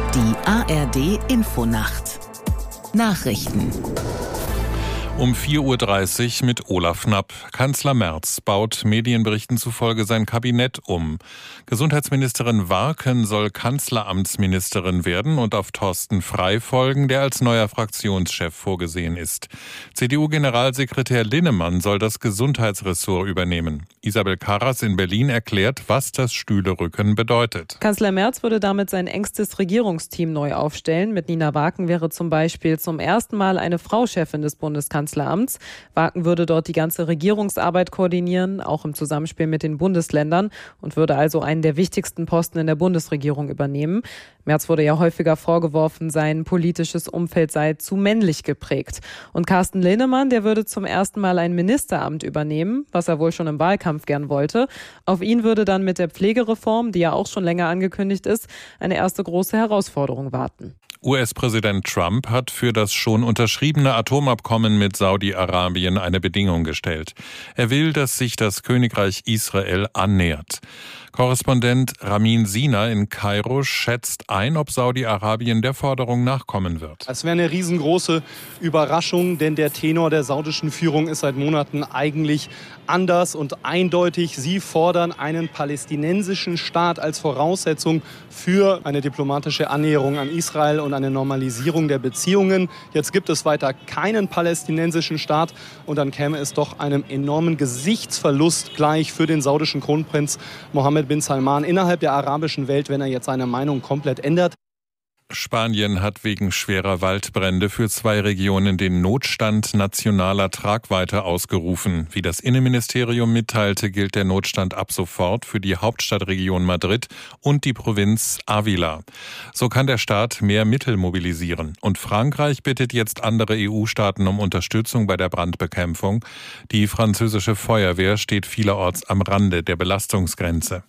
Die ARD-Infonacht. Nachrichten. Um 4:30 Uhr mit Olaf Knapp. Kanzler Merz baut Medienberichten zufolge sein Kabinett um. Gesundheitsministerin Warken soll Kanzleramtsministerin werden und auf Thorsten Frey folgen, der als neuer Fraktionschef vorgesehen ist. CDU-Generalsekretär Linnemann soll das Gesundheitsressort übernehmen. Isabel Karras in Berlin erklärt, was das Stühlerücken bedeutet. Kanzler Merz würde damit sein engstes Regierungsteam neu aufstellen. Mit Nina Warken wäre zum Beispiel zum ersten Mal eine Frau Chefin des Bundeskanzleramts. Warken würde dort die ganze Regierungsarbeit koordinieren, auch im Zusammenspiel mit den Bundesländern, und würde also einen der wichtigsten Posten in der Bundesregierung übernehmen. Merz wurde ja häufiger vorgeworfen, sein politisches Umfeld sei zu männlich geprägt. Und Carsten Linnemann, der würde zum ersten Mal ein Ministeramt übernehmen, was er wohl schon im Wahlkampf gern wollte. Auf ihn würde dann mit der Pflegereform, die ja auch schon länger angekündigt ist, eine erste große Herausforderung warten. US-Präsident Trump hat für das schon unterschriebene Atomabkommen mit Saudi-Arabien eine Bedingung gestellt. Er will, dass sich das Königreich Israel annähert. Korrespondent Ramin Sina in Kairo schätzt ein, ob Saudi-Arabien der Forderung nachkommen wird. Es wäre eine riesengroße Überraschung, denn der Tenor der saudischen Führung ist seit Monaten eigentlich anders und eindeutig. Sie fordern einen palästinensischen Staat als Voraussetzung für eine diplomatische Annäherung an Israel und eine Normalisierung der Beziehungen. Jetzt gibt es weiter keinen palästinensischen Staat und dann käme es doch einem enormen Gesichtsverlust gleich für den saudischen Kronprinz Mohammed bin Salman innerhalb der arabischen Welt, wenn er jetzt seine Meinung komplett ändert. Spanien hat wegen schwerer Waldbrände für 2 Regionen den Notstand nationaler Tragweite ausgerufen. Wie das Innenministerium mitteilte, gilt der Notstand ab sofort für die Hauptstadtregion Madrid und die Provinz Ávila. So kann der Staat mehr Mittel mobilisieren. Und Frankreich bittet jetzt andere EU-Staaten um Unterstützung bei der Brandbekämpfung. Die französische Feuerwehr steht vielerorts am Rande der Belastungsgrenze.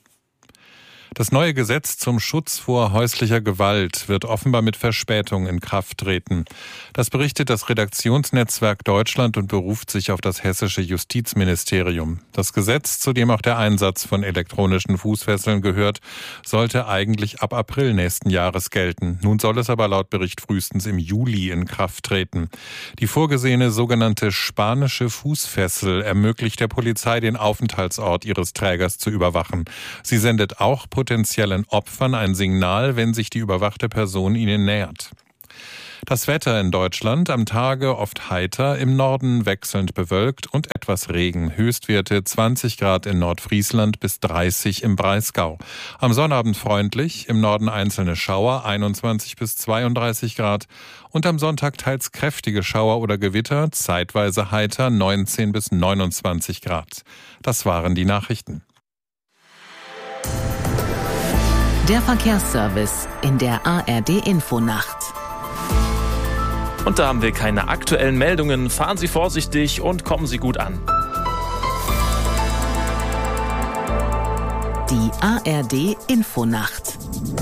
Das neue Gesetz zum Schutz vor häuslicher Gewalt wird offenbar mit Verspätung in Kraft treten. Das berichtet das Redaktionsnetzwerk Deutschland und beruft sich auf das hessische Justizministerium. Das Gesetz, zu dem auch der Einsatz von elektronischen Fußfesseln gehört, sollte eigentlich ab April nächsten Jahres gelten. Nun soll es aber laut Bericht frühestens im Juli in Kraft treten. Die vorgesehene sogenannte spanische Fußfessel ermöglicht der Polizei, den Aufenthaltsort ihres Trägers zu überwachen. Sie sendet auch potenziellen Opfern ein Signal, wenn sich die überwachte Person ihnen nähert. Das Wetter in Deutschland: am Tage oft heiter, im Norden wechselnd bewölkt und etwas Regen. Höchstwerte 20 Grad in Nordfriesland bis 30 im Breisgau. Am Sonnabend freundlich, im Norden einzelne Schauer, 21 bis 32 Grad. Und am Sonntag teils kräftige Schauer oder Gewitter, zeitweise heiter, 19 bis 29 Grad. Das waren die Nachrichten. Der Verkehrsservice in der ARD-Infonacht. Und da haben wir keine aktuellen Meldungen. Fahren Sie vorsichtig und kommen Sie gut an. Die ARD-Infonacht.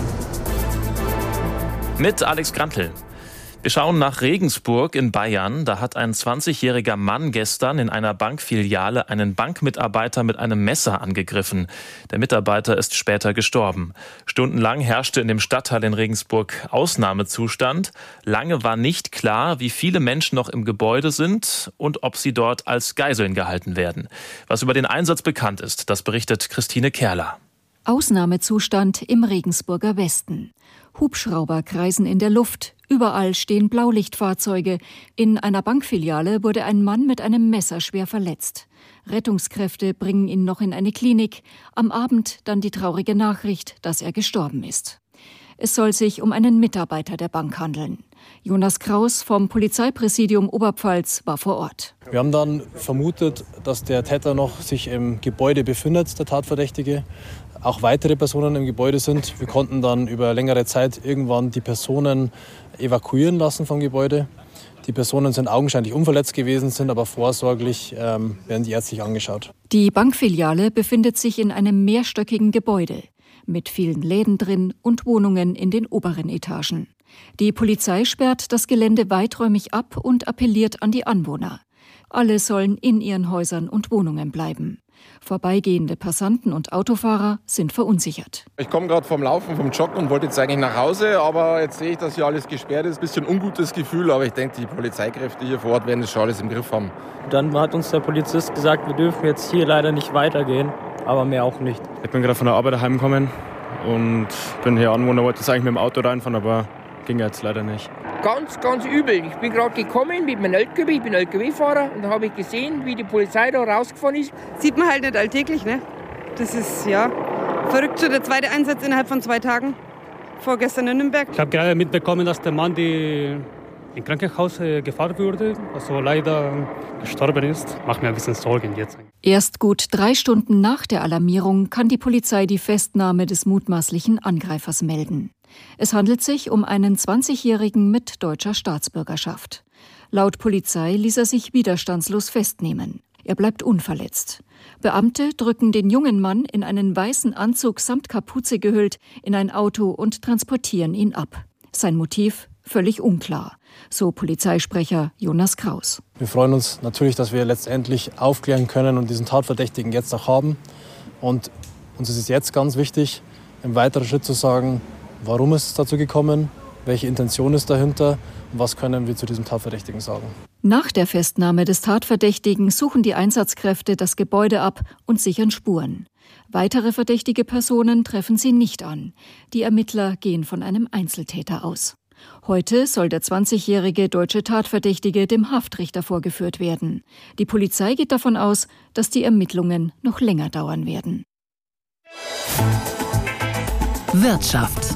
Mit Alex Grantl. Wir schauen nach Regensburg in Bayern. Da hat ein 20-jähriger Mann gestern in einer Bankfiliale einen Bankmitarbeiter mit einem Messer angegriffen. Der Mitarbeiter ist später gestorben. Stundenlang herrschte in dem Stadtteil in Regensburg Ausnahmezustand. Lange war nicht klar, wie viele Menschen noch im Gebäude sind und ob sie dort als Geiseln gehalten werden. Was über den Einsatz bekannt ist, das berichtet Christine Kerler. Ausnahmezustand im Regensburger Westen. Hubschrauber kreisen in der Luft. Überall stehen Blaulichtfahrzeuge. In einer Bankfiliale wurde ein Mann mit einem Messer schwer verletzt. Rettungskräfte bringen ihn noch in eine Klinik. Am Abend dann die traurige Nachricht, dass er gestorben ist. Es soll sich um einen Mitarbeiter der Bank handeln. Jonas Kraus vom Polizeipräsidium Oberpfalz war vor Ort. Wir haben dann vermutet, dass der Täter noch sich im Gebäude befindet, der Tatverdächtige. Auch weitere Personen im Gebäude sind. Wir konnten dann über längere Zeit irgendwann die Personen evakuieren lassen vom Gebäude. Die Personen sind augenscheinlich unverletzt gewesen, sind aber vorsorglich, werden die ärztlich angeschaut. Die Bankfiliale befindet sich in einem mehrstöckigen Gebäude mit vielen Läden drin und Wohnungen in den oberen Etagen. Die Polizei sperrt das Gelände weiträumig ab und appelliert an die Anwohner. Alle sollen in ihren Häusern und Wohnungen bleiben. Vorbeigehende Passanten und Autofahrer sind verunsichert. Ich komme gerade vom Laufen, vom Joggen und wollte jetzt eigentlich nach Hause, aber jetzt sehe ich, dass hier alles gesperrt ist. Ein bisschen ungutes Gefühl, aber ich denke, die Polizeikräfte hier vor Ort werden das schon alles im Griff haben. Dann hat uns der Polizist gesagt, wir dürfen jetzt hier leider nicht weitergehen, aber mehr auch nicht. Ich bin gerade von der Arbeit heimgekommen und bin hier Anwohner, wollte jetzt eigentlich mit dem Auto reinfahren, aber ging jetzt leider nicht. Ganz übel. Ich bin gerade gekommen mit meinem LKW, ich bin LKW-Fahrer und da habe ich gesehen, wie die Polizei da rausgefahren ist. Sieht man halt nicht alltäglich, ne? Das ist, ja, verrückt. So der zweite Einsatz innerhalb von 2 Tagen. Vorgestern in Nürnberg. Ich habe gerade mitbekommen, dass der Mann ins Krankenhaus gefahren wurde, also leider gestorben ist. Macht mir ein bisschen Sorgen jetzt. Erst gut 3 Stunden nach der Alarmierung kann die Polizei die Festnahme des mutmaßlichen Angreifers melden. Es handelt sich um einen 20-Jährigen mit deutscher Staatsbürgerschaft. Laut Polizei ließ er sich widerstandslos festnehmen. Er bleibt unverletzt. Beamte drücken den jungen Mann in einen weißen Anzug samt Kapuze gehüllt in ein Auto und transportieren ihn ab. Sein Motiv völlig unklar, so Polizeisprecher Jonas Kraus. Wir freuen uns natürlich, dass wir letztendlich aufklären können und diesen Tatverdächtigen jetzt auch haben. Und uns ist es jetzt ganz wichtig, im weiteren Schritt zu sagen, warum ist es dazu gekommen, welche Intention ist dahinter und was können wir zu diesem Tatverdächtigen sagen. Nach der Festnahme des Tatverdächtigen suchen die Einsatzkräfte das Gebäude ab und sichern Spuren. Weitere verdächtige Personen treffen sie nicht an. Die Ermittler gehen von einem Einzeltäter aus. Heute soll der 20-jährige deutsche Tatverdächtige dem Haftrichter vorgeführt werden. Die Polizei geht davon aus, dass die Ermittlungen noch länger dauern werden. Wirtschaft.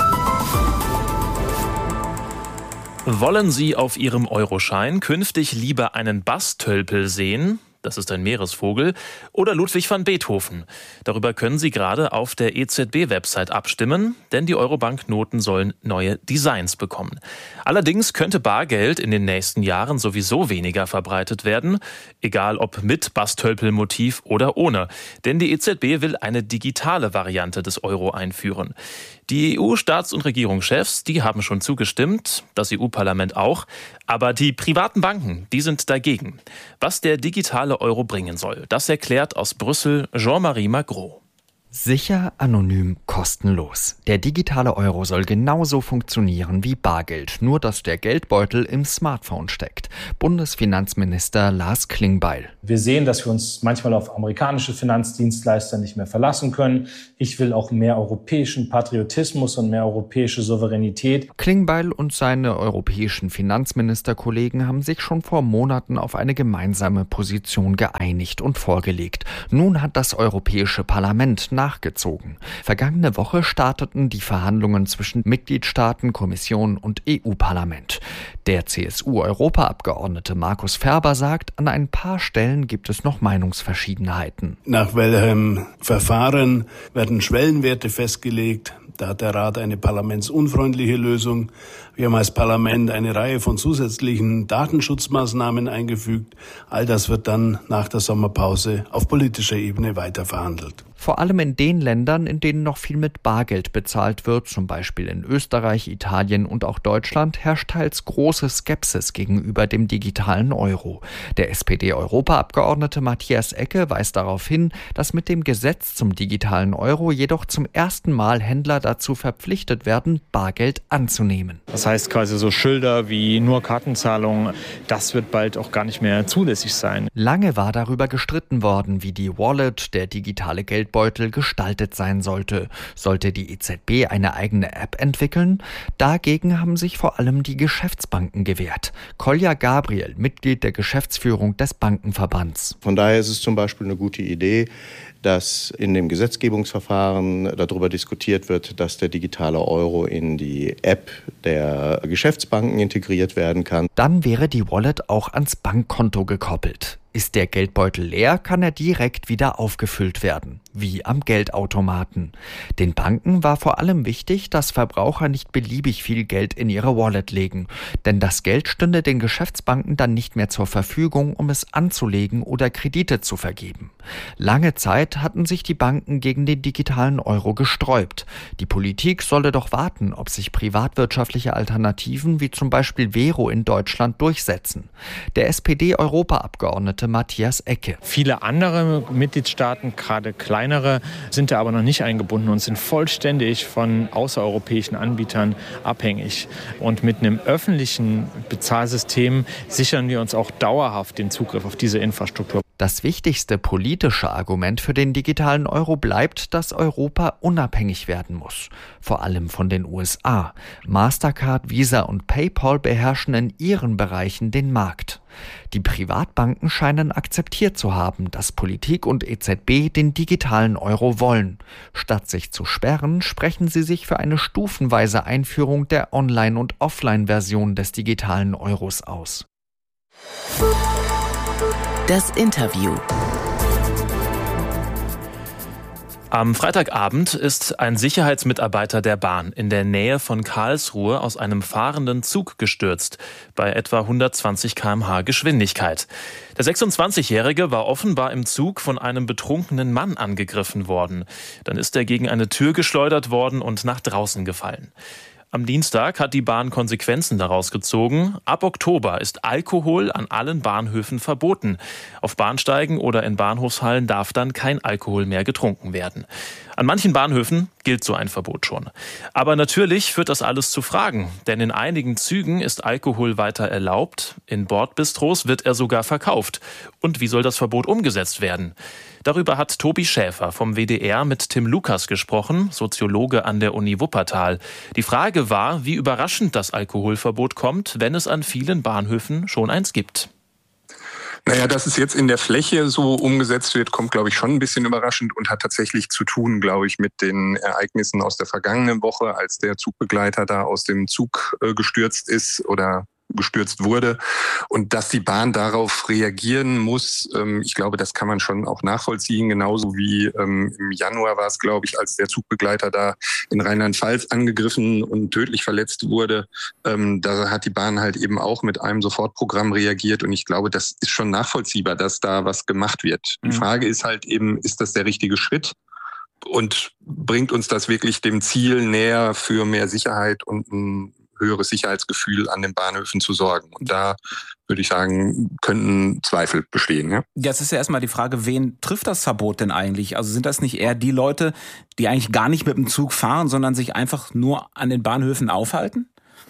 Wollen Sie auf Ihrem Euroschein künftig lieber einen Bastölpel sehen? Das ist ein Meeresvogel, oder Ludwig van Beethoven. Darüber können Sie gerade auf der EZB-Website abstimmen, denn die Eurobanknoten sollen neue Designs bekommen. Allerdings könnte Bargeld in den nächsten Jahren sowieso weniger verbreitet werden, egal ob mit Bastölpel-Motiv oder ohne. Denn die EZB will eine digitale Variante des Euro einführen. Die EU-Staats- und Regierungschefs, die haben schon zugestimmt, das EU-Parlament auch. Aber die privaten Banken, die sind dagegen. Was der digitale Euro bringen soll, das erklärt aus Brüssel Jean-Marie Magro. Sicher, anonym, kostenlos. Der digitale Euro soll genauso funktionieren wie Bargeld, nur dass der Geldbeutel im Smartphone steckt. Bundesfinanzminister Lars Klingbeil. Wir sehen, dass wir uns manchmal auf amerikanische Finanzdienstleister nicht mehr verlassen können. Ich will auch mehr europäischen Patriotismus und mehr europäische Souveränität. Klingbeil und seine europäischen Finanzministerkollegen haben sich schon vor Monaten auf eine gemeinsame Position geeinigt und vorgelegt. Nun hat das Europäische Parlament nachgezogen. Vergangene Woche starteten die Verhandlungen zwischen Mitgliedstaaten, Kommission und EU-Parlament. Der CSU-Europaabgeordnete Markus Ferber sagt, an ein paar Stellen gibt es noch Meinungsverschiedenheiten. Nach welchem Verfahren werden Schwellenwerte festgelegt? Da hat der Rat eine parlamentsunfreundliche Lösung. Wir haben als Parlament eine Reihe von zusätzlichen Datenschutzmaßnahmen eingefügt. All das wird dann nach der Sommerpause auf politischer Ebene weiter verhandelt. Vor allem in den Ländern, in denen noch viel mit Bargeld bezahlt wird, zum Beispiel in Österreich, Italien und auch Deutschland, herrscht teils große Skepsis gegenüber dem digitalen Euro. Der SPD-Europaabgeordnete Matthias Ecke weist darauf hin, dass mit dem Gesetz zum digitalen Euro jedoch zum ersten Mal Händler dazu verpflichtet werden, Bargeld anzunehmen. Das heißt quasi so Schilder wie nur Kartenzahlung, das wird bald auch gar nicht mehr zulässig sein. Lange war darüber gestritten worden, wie die Wallet, der digitale Geldbeutel, gestaltet sein sollte. Sollte die EZB eine eigene App entwickeln? Dagegen haben sich vor allem die Geschäftsbanken gewehrt. Kolja Gabriel, Mitglied der Geschäftsführung des Bankenverbands. Von daher ist es zum Beispiel eine gute Idee, dass in dem Gesetzgebungsverfahren darüber diskutiert wird, dass der digitale Euro in die App der Geschäftsbanken integriert werden kann. Dann wäre die Wallet auch ans Bankkonto gekoppelt. Ist der Geldbeutel leer, kann er direkt wieder aufgefüllt werden. wie am Geldautomaten. Den Banken war vor allem wichtig, dass Verbraucher nicht beliebig viel Geld in ihre Wallet legen. Denn das Geld stünde den Geschäftsbanken dann nicht mehr zur Verfügung, um es anzulegen oder Kredite zu vergeben. Lange Zeit hatten sich die Banken gegen den digitalen Euro gesträubt. Die Politik solle doch warten, ob sich privatwirtschaftliche Alternativen wie zum Beispiel Vero in Deutschland durchsetzen. Der SPD-Europaabgeordnete Matthias Ecke. Viele andere Mitgliedstaaten, gerade kleinere, sind da aber noch nicht eingebunden und sind vollständig von außereuropäischen Anbietern abhängig. Und mit einem öffentlichen Bezahlsystem sichern wir uns auch dauerhaft den Zugriff auf diese Infrastruktur. Das wichtigste politische Argument für den digitalen Euro bleibt, dass Europa unabhängig werden muss. Vor allem von den USA. Mastercard, Visa und PayPal beherrschen in ihren Bereichen den Markt. Die Privatbanken scheinen akzeptiert zu haben, dass Politik und EZB den digitalen Euro wollen. Statt sich zu sperren, sprechen sie sich für eine stufenweise Einführung der Online- und Offline-Version des digitalen Euros aus. Das Interview. Am Freitagabend ist ein Sicherheitsmitarbeiter der Bahn in der Nähe von Karlsruhe aus einem fahrenden Zug gestürzt, bei etwa 120 km/h Geschwindigkeit. Der 26-Jährige war offenbar im Zug von einem betrunkenen Mann angegriffen worden. Dann ist er gegen eine Tür geschleudert worden und nach draußen gefallen. Am Dienstag hat die Bahn Konsequenzen daraus gezogen. Ab Oktober ist Alkohol an allen Bahnhöfen verboten. Auf Bahnsteigen oder in Bahnhofshallen darf dann kein Alkohol mehr getrunken werden. An manchen Bahnhöfen gilt so ein Verbot schon. Aber natürlich führt das alles zu Fragen. Denn in einigen Zügen ist Alkohol weiter erlaubt. In Bordbistros wird er sogar verkauft. Und wie soll das Verbot umgesetzt werden? Darüber hat Tobi Schäfer vom WDR mit Tim Lukas gesprochen, Soziologe an der Uni Wuppertal. Die Frage war, wie überraschend das Alkoholverbot kommt, wenn es an vielen Bahnhöfen schon eins gibt. Naja, dass es jetzt in der Fläche so umgesetzt wird, kommt, glaube ich, schon ein bisschen überraschend und hat tatsächlich zu tun, glaube ich, mit den Ereignissen aus der vergangenen Woche, als der Zugbegleiter da aus dem Zug gestürzt ist oder gestürzt wurde und dass die Bahn darauf reagieren muss. Ich glaube, das kann man schon auch nachvollziehen, genauso wie im Januar war es, glaube ich, als der Zugbegleiter da in Rheinland-Pfalz angegriffen und tödlich verletzt wurde. Da hat die Bahn halt eben auch mit einem Sofortprogramm reagiert und ich glaube, das ist schon nachvollziehbar, dass da was gemacht wird. Die Frage ist halt eben, ist das der richtige Schritt? Und bringt uns das wirklich dem Ziel näher für mehr Sicherheit und ein höheres Sicherheitsgefühl an den Bahnhöfen zu sorgen? Und da würde ich sagen, könnten Zweifel bestehen. Ja? Jetzt ist ja erstmal die Frage, wen trifft das Verbot denn eigentlich? Also sind das nicht eher die Leute, die eigentlich gar nicht mit dem Zug fahren, sondern sich einfach nur an den Bahnhöfen aufhalten?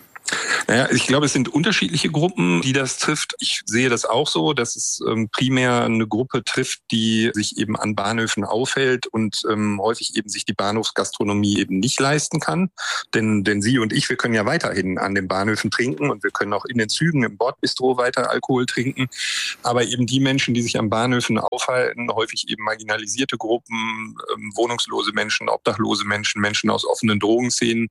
Naja, ich glaube, es sind unterschiedliche Gruppen, die das trifft. Ich sehe das auch so, dass es primär eine Gruppe trifft, die sich eben an Bahnhöfen aufhält und häufig eben sich die Bahnhofsgastronomie eben nicht leisten kann. Denn Sie und ich, wir können ja weiterhin an den Bahnhöfen trinken und wir können auch in den Zügen im Bordbistro weiter Alkohol trinken. Aber eben die Menschen, die sich an Bahnhöfen aufhalten, häufig eben marginalisierte Gruppen, wohnungslose Menschen, obdachlose Menschen, Menschen aus offenen Drogenszenen,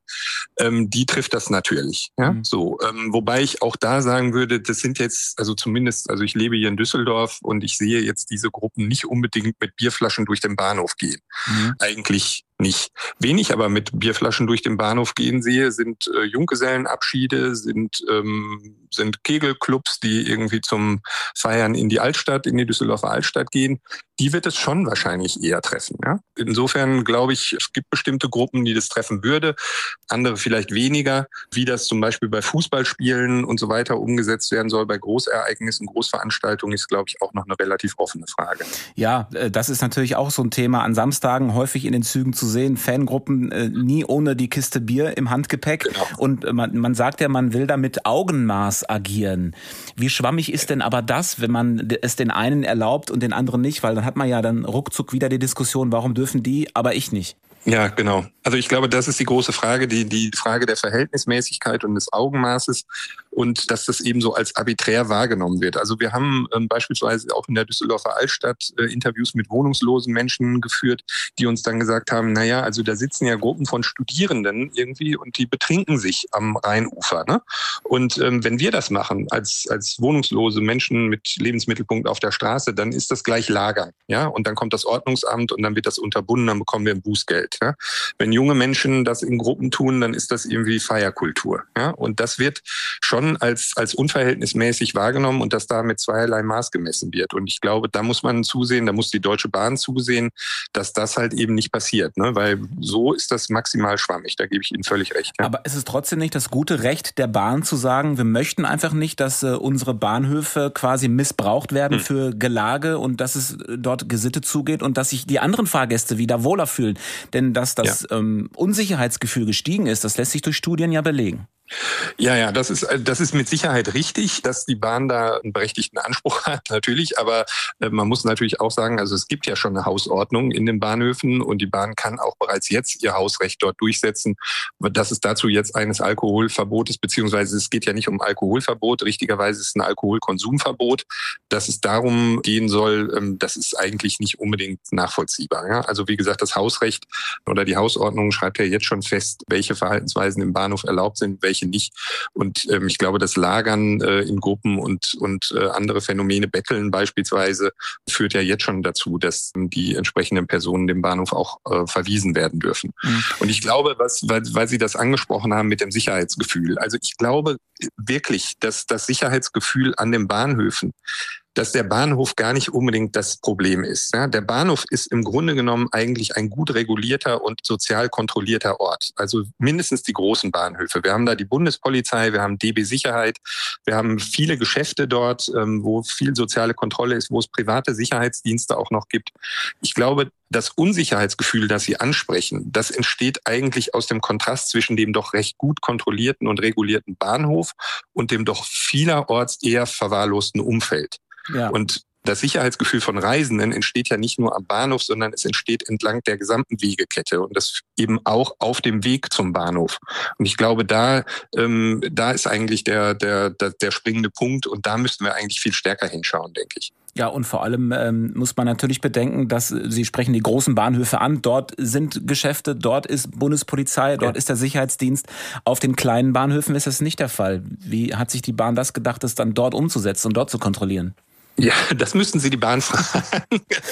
die trifft das natürlich. Ja? So, wobei ich auch da sagen würde, das sind jetzt, also zumindest, also ich lebe hier in Düsseldorf und ich sehe jetzt diese Gruppen nicht unbedingt mit Bierflaschen durch den Bahnhof gehen. Eigentlich nicht. Wen ich aber mit Bierflaschen durch den Bahnhof gehen sehe, sind Junggesellenabschiede, sind Kegelclubs, die irgendwie zum Feiern in die Altstadt, in die Düsseldorfer Altstadt gehen. Die wird es schon wahrscheinlich eher treffen. Ja? Insofern glaube ich, es gibt bestimmte Gruppen, die das treffen würde, andere vielleicht weniger. Wie das zum Beispiel bei Fußballspielen und so weiter umgesetzt werden soll, bei Großereignissen, Großveranstaltungen, ist, glaube ich, auch noch eine relativ offene Frage. Ja, das ist natürlich auch so ein Thema an Samstagen, häufig in den Zügen zu sehen, Fangruppen nie ohne die Kiste Bier im Handgepäck. Genau. Und man sagt ja, man will da mit Augenmaß agieren. Wie schwammig ist denn aber das, wenn man es den einen erlaubt und den anderen nicht? Weil dann hat man ja dann ruckzuck wieder die Diskussion, warum dürfen die, aber ich nicht? Ja, genau. Also ich glaube, das ist die große Frage, die Frage der Verhältnismäßigkeit und des Augenmaßes und dass das eben so als arbiträr wahrgenommen wird. Also wir haben beispielsweise auch in der Düsseldorfer Altstadt Interviews mit wohnungslosen Menschen geführt, die uns dann gesagt haben, naja, also da sitzen ja Gruppen von Studierenden irgendwie und die betrinken sich am Rheinufer. Ne? Und wenn wir das machen als wohnungslose Menschen mit Lebensmittelpunkt auf der Straße, dann ist das gleich Lagern. Ja? Und dann kommt das Ordnungsamt und dann wird das unterbunden, dann bekommen wir ein Bußgeld. Ja? Wenn junge Menschen das in Gruppen tun, dann ist das irgendwie Feierkultur. Ja? Und das wird schon als unverhältnismäßig wahrgenommen und dass da mit zweierlei Maß gemessen wird. Und ich glaube, da muss man zusehen, da muss die Deutsche Bahn zusehen, dass das halt eben nicht passiert. Ne? Weil so ist das maximal schwammig, da gebe ich Ihnen völlig recht. Ja? Aber ist es trotzdem nicht das gute Recht der Bahn zu sagen, wir möchten einfach nicht, dass unsere Bahnhöfe quasi missbraucht werden für Gelage und dass es dort gesittet zugeht und dass sich die anderen Fahrgäste wieder wohler fühlen? Denn dass das Unsicherheitsgefühl gestiegen ist, das lässt sich durch Studien ja belegen. Ja, das ist mit Sicherheit richtig, dass die Bahn da einen berechtigten Anspruch hat, natürlich. Aber man muss natürlich auch sagen, also es gibt ja schon eine Hausordnung in den Bahnhöfen und die Bahn kann auch bereits jetzt ihr Hausrecht dort durchsetzen. Dass es dazu jetzt eines Alkoholverbotes, beziehungsweise es geht ja nicht um Alkoholverbot, richtigerweise ist es ein Alkoholkonsumverbot. Dass es darum gehen soll, das ist eigentlich nicht unbedingt nachvollziehbar. Ja? Also wie gesagt, das Hausrecht oder die Hausordnung schreibt ja jetzt schon fest, welche Verhaltensweisen im Bahnhof erlaubt sind, welche nicht. Und ich glaube, das Lagern in Gruppen und andere Phänomene, Betteln beispielsweise, führt ja jetzt schon dazu, dass die entsprechenden Personen dem Bahnhof auch verwiesen werden dürfen. Und ich glaube, weil Sie das angesprochen haben mit dem Sicherheitsgefühl, also ich glaube wirklich, dass das Sicherheitsgefühl an den Bahnhöfen, dass der Bahnhof gar nicht unbedingt das Problem ist. Ja, der Bahnhof ist im Grunde genommen eigentlich ein gut regulierter und sozial kontrollierter Ort. Also mindestens die großen Bahnhöfe. Wir haben da die Bundespolizei, wir haben DB Sicherheit, wir haben viele Geschäfte dort, wo viel soziale Kontrolle ist, wo es private Sicherheitsdienste auch noch gibt. Ich glaube, das Unsicherheitsgefühl, das Sie ansprechen, das entsteht eigentlich aus dem Kontrast zwischen dem doch recht gut kontrollierten und regulierten Bahnhof und dem doch vielerorts eher verwahrlosten Umfeld. Ja. Und das Sicherheitsgefühl von Reisenden entsteht ja nicht nur am Bahnhof, sondern es entsteht entlang der gesamten Wegekette und das eben auch auf dem Weg zum Bahnhof. Und ich glaube, da ist eigentlich der springende Punkt und da müssten wir eigentlich viel stärker hinschauen, denke ich. Ja, und vor allem muss man natürlich bedenken, dass Sie sprechen die großen Bahnhöfe an. Dort sind Geschäfte, dort ist Bundespolizei, dort ist der Sicherheitsdienst. Auf den kleinen Bahnhöfen ist das nicht der Fall. Wie hat sich die Bahn das gedacht, das dann dort umzusetzen und dort zu kontrollieren? Ja, das müssten Sie die Bahn fragen.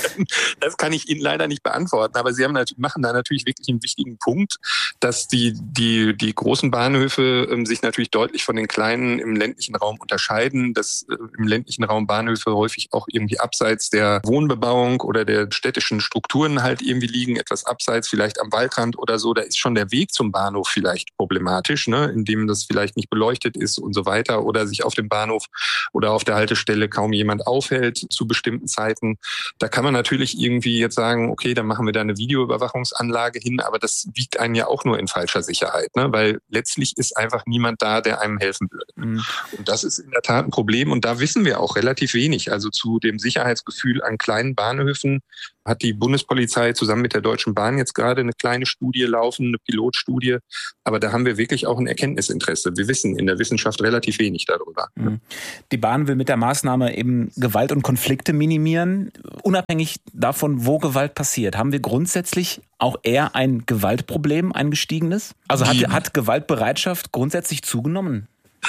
Das kann ich Ihnen leider nicht beantworten. Aber Sie machen da natürlich wirklich einen wichtigen Punkt, dass die großen Bahnhöfe sich natürlich deutlich von den kleinen im ländlichen Raum unterscheiden, dass im ländlichen Raum Bahnhöfe häufig auch irgendwie abseits der Wohnbebauung oder der städtischen Strukturen halt irgendwie liegen, etwas abseits, vielleicht am Waldrand oder so. Da ist schon der Weg zum Bahnhof vielleicht problematisch, ne, indem das vielleicht nicht beleuchtet ist und so weiter oder sich auf dem Bahnhof oder auf der Haltestelle kaum jemand aufhält zu bestimmten Zeiten. Da kann man natürlich irgendwie jetzt sagen, okay, dann machen wir da eine Videoüberwachungsanlage hin, aber das wiegt einen ja auch nur in falscher Sicherheit, ne? Weil letztlich ist einfach niemand da, der einem helfen würde. Und das ist in der Tat ein Problem und da wissen wir auch relativ wenig. Also zu dem Sicherheitsgefühl an kleinen Bahnhöfen hat die Bundespolizei zusammen mit der Deutschen Bahn jetzt gerade eine kleine Studie laufen, eine Pilotstudie. Aber da haben wir wirklich auch ein Erkenntnisinteresse. Wir wissen in der Wissenschaft relativ wenig darüber. Die Bahn will mit der Maßnahme eben Gewalt und Konflikte minimieren, unabhängig davon, wo Gewalt passiert. Haben wir grundsätzlich auch eher ein Gewaltproblem, ein gestiegenes? Also hat Gewaltbereitschaft grundsätzlich zugenommen?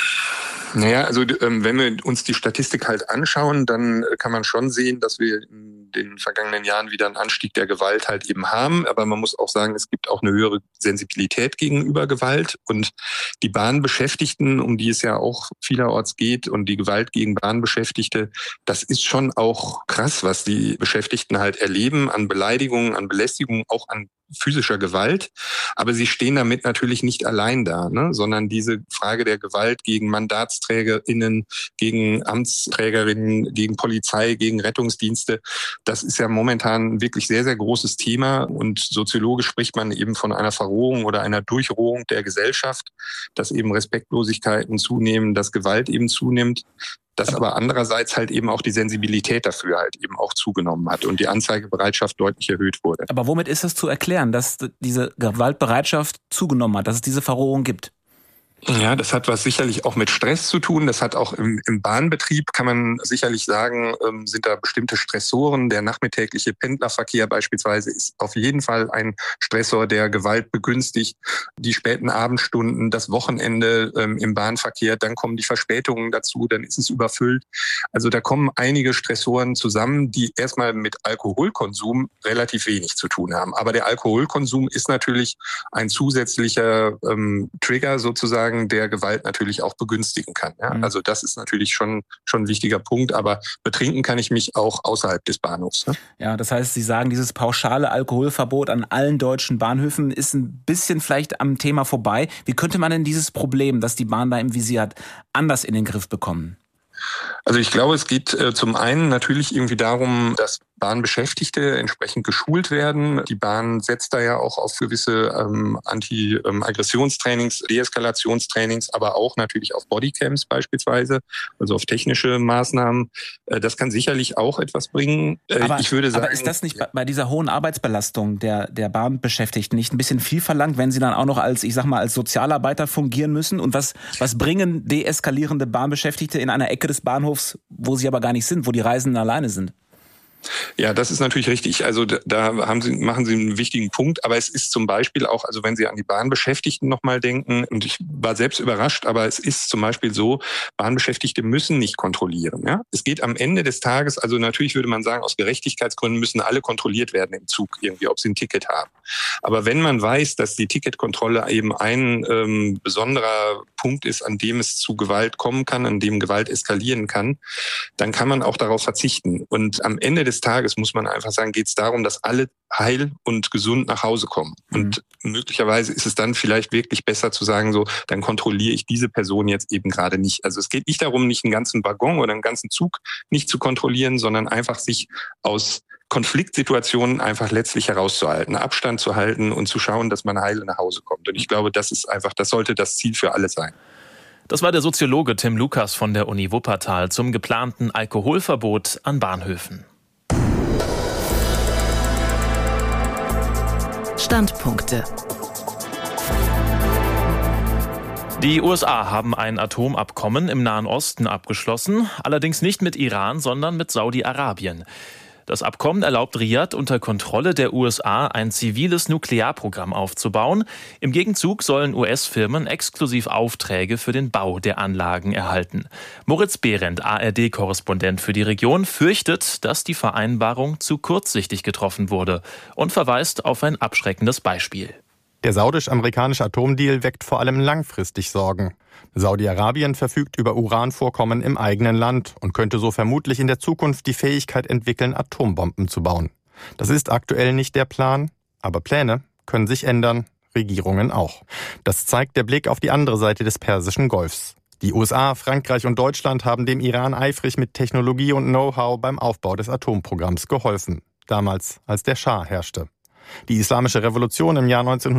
Naja, also wenn wir uns die Statistik halt anschauen, dann kann man schon sehen, dass wir in den vergangenen Jahren wieder einen Anstieg der Gewalt halt eben haben. Aber man muss auch sagen, es gibt auch eine höhere Sensibilität gegenüber Gewalt. Und die Bahnbeschäftigten, um die es ja auch vielerorts geht, und die Gewalt gegen Bahnbeschäftigte, das ist schon auch krass, was die Beschäftigten halt erleben an Beleidigungen, an Belästigungen, auch an physischer Gewalt. Aber sie stehen damit natürlich nicht allein da, ne? Sondern diese Frage der Gewalt gegen MandatsträgerInnen, gegen Amtsträgerinnen, gegen Polizei, gegen Rettungsdienste, das ist ja momentan ein wirklich sehr, sehr großes Thema. Und soziologisch spricht man eben von einer Verrohung oder einer Durchrohung der Gesellschaft, dass eben Respektlosigkeiten zunehmen, dass Gewalt eben zunimmt. dass aber andererseits halt eben auch die Sensibilität dafür halt eben auch zugenommen hat und die Anzeigebereitschaft deutlich erhöht wurde. Aber womit ist es zu erklären, dass diese Gewaltbereitschaft zugenommen hat, dass es diese Verrohung gibt? Ja, das hat was sicherlich auch mit Stress zu tun. Das hat auch im Bahnbetrieb, kann man sicherlich sagen, sind da bestimmte Stressoren. Der nachmittägliche Pendlerverkehr beispielsweise ist auf jeden Fall ein Stressor, der Gewalt begünstigt. Die späten Abendstunden, das Wochenende im Bahnverkehr, dann kommen die Verspätungen dazu, dann ist es überfüllt. Also da kommen einige Stressoren zusammen, die erstmal mit Alkoholkonsum relativ wenig zu tun haben. Aber der Alkoholkonsum ist natürlich ein zusätzlicher Trigger sozusagen, der Gewalt natürlich auch begünstigen kann. Ja? Also das ist natürlich schon ein wichtiger Punkt, aber betrinken kann ich mich auch außerhalb des Bahnhofs. Ne? Ja, das heißt, Sie sagen, dieses pauschale Alkoholverbot an allen deutschen Bahnhöfen ist ein bisschen vielleicht am Thema vorbei. Wie könnte man denn dieses Problem, das die Bahn da im Visier hat, anders in den Griff bekommen? Also ich glaube, es geht zum einen natürlich irgendwie darum, dass Bahnbeschäftigte entsprechend geschult werden. Die Bahn setzt da ja auch auf gewisse Anti-Aggressionstrainings, Deeskalationstrainings, aber auch natürlich auf Bodycams beispielsweise, also auf technische Maßnahmen. Das kann sicherlich auch etwas bringen. Ich würde sagen, aber ist das nicht bei dieser hohen Arbeitsbelastung der Bahnbeschäftigten nicht ein bisschen viel verlangt, wenn sie dann auch noch als Sozialarbeiter fungieren müssen? Und was bringen deeskalierende Bahnbeschäftigte in einer Ecke des Bahnhofs, wo sie aber gar nicht sind, wo die Reisenden alleine sind? Ja, das ist natürlich richtig. Also da machen Sie einen wichtigen Punkt. Aber es ist zum Beispiel auch, also wenn Sie an die Bahnbeschäftigten nochmal denken, und ich war selbst überrascht, aber es ist zum Beispiel so, Bahnbeschäftigte müssen nicht kontrollieren. Ja? Es geht am Ende des Tages, also natürlich würde man sagen, aus Gerechtigkeitsgründen müssen alle kontrolliert werden im Zug irgendwie, ob sie ein Ticket haben. Aber wenn man weiß, dass die Ticketkontrolle eben ein besonderer Punkt ist, an dem es zu Gewalt kommen kann, an dem Gewalt eskalieren kann, dann kann man auch darauf verzichten. Und am Ende des Tages muss man einfach sagen, geht es darum, dass alle heil und gesund nach Hause kommen. Und möglicherweise ist es dann vielleicht wirklich besser zu sagen, so, dann kontrolliere ich diese Person jetzt eben gerade nicht. Also es geht nicht darum, nicht einen ganzen Waggon oder einen ganzen Zug nicht zu kontrollieren, sondern einfach sich aus Konfliktsituationen einfach letztlich herauszuhalten, Abstand zu halten und zu schauen, dass man heil nach Hause kommt. Und ich glaube, das sollte das Ziel für alle sein. Das war der Soziologe Tim Lukas von der Uni Wuppertal zum geplanten Alkoholverbot an Bahnhöfen. Standpunkte. Die USA haben ein Atomabkommen im Nahen Osten abgeschlossen, allerdings nicht mit Iran, sondern mit Saudi-Arabien. Das Abkommen erlaubt Riad unter Kontrolle der USA ein ziviles Nuklearprogramm aufzubauen. Im Gegenzug sollen US-Firmen exklusiv Aufträge für den Bau der Anlagen erhalten. Moritz Behrendt, ARD-Korrespondent für die Region, fürchtet, dass die Vereinbarung zu kurzsichtig getroffen wurde und verweist auf ein abschreckendes Beispiel. Der saudisch-amerikanische Atomdeal weckt vor allem langfristig Sorgen. Saudi-Arabien verfügt über Uranvorkommen im eigenen Land und könnte so vermutlich in der Zukunft die Fähigkeit entwickeln, Atombomben zu bauen. Das ist aktuell nicht der Plan, aber Pläne können sich ändern, Regierungen auch. Das zeigt der Blick auf die andere Seite des Persischen Golfs. Die USA, Frankreich und Deutschland haben dem Iran eifrig mit Technologie und Know-how beim Aufbau des Atomprogramms geholfen. Damals, als der Schah herrschte. Die Islamische Revolution im Jahr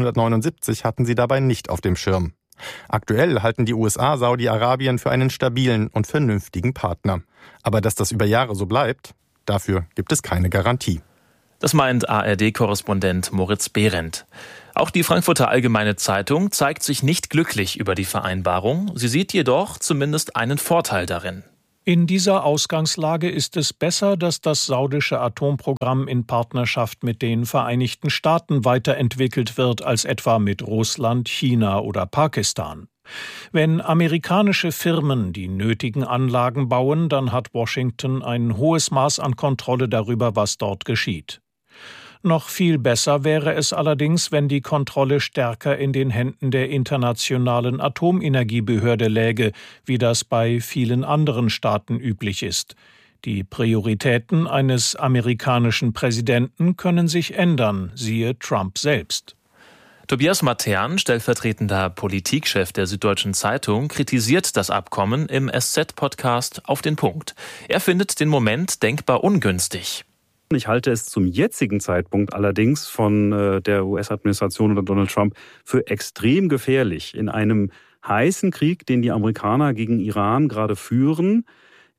1979 hatten sie dabei nicht auf dem Schirm. Aktuell halten die USA Saudi-Arabien für einen stabilen und vernünftigen Partner. Aber dass das über Jahre so bleibt, dafür gibt es keine Garantie. Das meint ARD-Korrespondent Moritz Behrendt. Auch die Frankfurter Allgemeine Zeitung zeigt sich nicht glücklich über die Vereinbarung. Sie sieht jedoch zumindest einen Vorteil darin. In dieser Ausgangslage ist es besser, dass das saudische Atomprogramm in Partnerschaft mit den Vereinigten Staaten weiterentwickelt wird als etwa mit Russland, China oder Pakistan. Wenn amerikanische Firmen die nötigen Anlagen bauen, dann hat Washington ein hohes Maß an Kontrolle darüber, was dort geschieht. Noch viel besser wäre es allerdings, wenn die Kontrolle stärker in den Händen der Internationalen Atomenergiebehörde läge, wie das bei vielen anderen Staaten üblich ist. Die Prioritäten eines amerikanischen Präsidenten können sich ändern, siehe Trump selbst. Tobias Matern, stellvertretender Politikchef der Süddeutschen Zeitung, kritisiert das Abkommen im SZ-Podcast Auf den Punkt. Er findet den Moment denkbar ungünstig. Ich halte es zum jetzigen Zeitpunkt allerdings von der US-Administration oder Donald Trump für extrem gefährlich. In einem heißen Krieg, den die Amerikaner gegen Iran gerade führen,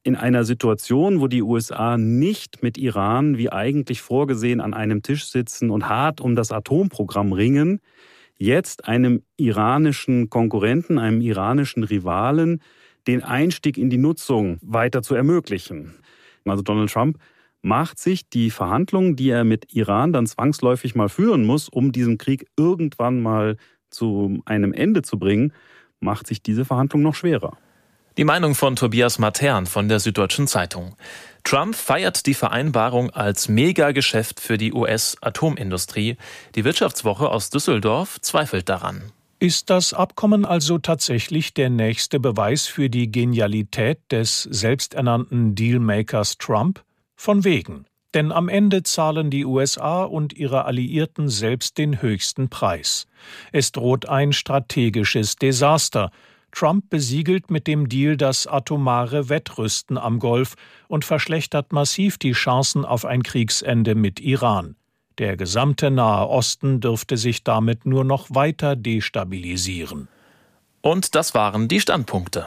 in einer Situation, wo die USA nicht mit Iran wie eigentlich vorgesehen an einem Tisch sitzen und hart um das Atomprogramm ringen, jetzt einem iranischen Konkurrenten, einem iranischen Rivalen, den Einstieg in die Nutzung weiter zu ermöglichen. Also Donald Trump macht sich die Verhandlungen, die er mit Iran dann zwangsläufig mal führen muss, um diesen Krieg irgendwann mal zu einem Ende zu bringen, macht sich diese Verhandlung noch schwerer. Die Meinung von Tobias Matern von der Süddeutschen Zeitung. Trump feiert die Vereinbarung als Megageschäft für die US-Atomindustrie. Die Wirtschaftswoche aus Düsseldorf zweifelt daran. Ist das Abkommen also tatsächlich der nächste Beweis für die Genialität des selbsternannten Dealmakers Trump? Von wegen. Denn am Ende zahlen die USA und ihre Alliierten selbst den höchsten Preis. Es droht ein strategisches Desaster. Trump besiegelt mit dem Deal das atomare Wettrüsten am Golf und verschlechtert massiv die Chancen auf ein Kriegsende mit Iran. Der gesamte Nahe Osten dürfte sich damit nur noch weiter destabilisieren. Und das waren die Standpunkte.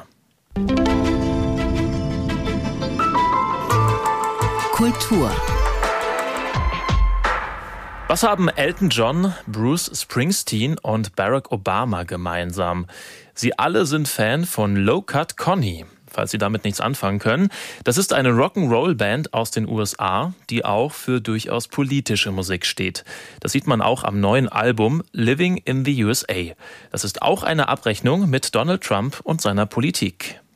Kultur. Was haben Elton John, Bruce Springsteen und Barack Obama gemeinsam? Sie alle sind Fan von Low Cut Connie. Falls Sie damit nichts anfangen können. Das ist eine Rock'n'Roll-Band aus den USA, die auch für durchaus politische Musik steht. Das sieht man auch am neuen Album Living in the USA. Das ist auch eine Abrechnung mit Donald Trump und seiner Politik.